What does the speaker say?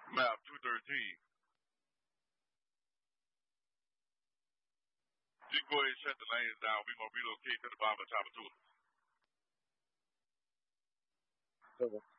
Map 213. You can go ahead and shut the lanes down. We're going to relocate to the bottom of Tapatula.